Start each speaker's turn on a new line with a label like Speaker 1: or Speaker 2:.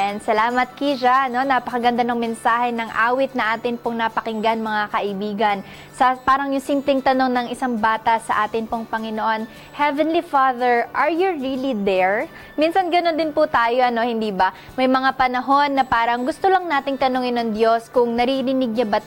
Speaker 1: Amen. Salamat, Kisha. No? Napakaganda ng mensahe ng awit na atin pong napakinggan, mga kaibigan. Parang yung simpleng tanong ng isang bata sa atin pong Panginoon, Heavenly Father, are you really there? Minsan ganoon din po tayo, hindi ba? May mga panahon na parang gusto lang nating tanungin ng Diyos kung naririnig niya ba